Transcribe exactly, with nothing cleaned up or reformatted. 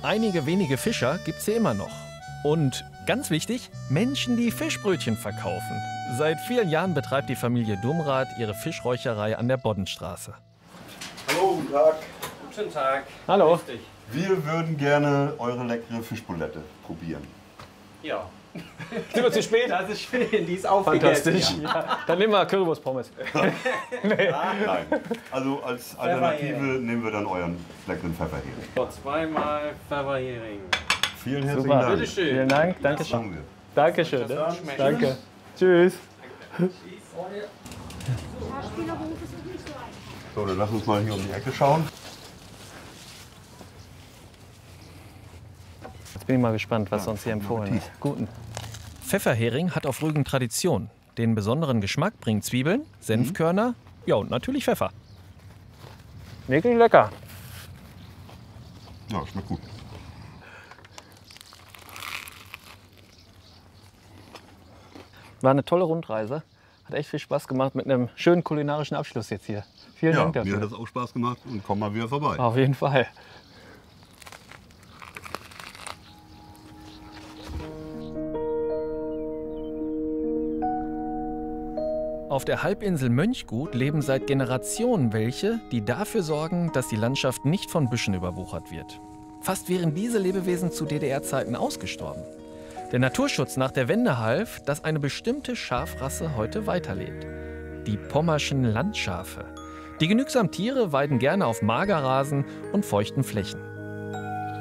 einige wenige Fischer gibt's hier immer noch. Und ganz wichtig, Menschen, die Fischbrötchen verkaufen. Seit vielen Jahren betreibt die Familie Dumrath ihre Fischräucherei an der Boddenstraße. Hallo, guten Tag. Guten Tag. Hallo. Grüß dich. Wir würden gerne eure leckere Fischbulette probieren. Ja. Sind wir zu spät? Das ist schön, die ist aufgegessen. Fantastisch. Ja. Dann nehmen wir Currywurst-Pommes. Nein, also als Alternative nehmen wir dann euren leckeren Pfefferhering. So, zweimal Pfefferhering. Vielen herzlichen Super. Dank. Bitteschön. Vielen Dank. Danke Das schön. machen wir. Dankeschön. Ne? Das schmeckt. Danke. Tschüss. So, dann lass uns mal hier um die Ecke schauen. Jetzt bin ich mal gespannt, was Ja, du uns hier guten empfohlen hast. Guten. Pfefferhering hat auf Rügen Tradition. Den besonderen Geschmack bringen Zwiebeln, Senfkörner, ja und natürlich Pfeffer. Wirklich lecker. Ja, schmeckt gut. War eine tolle Rundreise. Hat echt viel Spaß gemacht mit einem schönen kulinarischen Abschluss jetzt hier. Vielen Ja, Dank mir dafür. hat das auch Spaß gemacht und komm mal wieder vorbei. Auf jeden Fall. Auf der Halbinsel Mönchgut leben seit Generationen welche, die dafür sorgen, dass die Landschaft nicht von Büschen überwuchert wird. Fast wären diese Lebewesen zu D D R-Zeiten ausgestorben. Der Naturschutz nach der Wende half, dass eine bestimmte Schafrasse heute weiterlebt. Die pommerschen Landschafe. Die genügsamen Tiere weiden gerne auf Magerrasen und feuchten Flächen.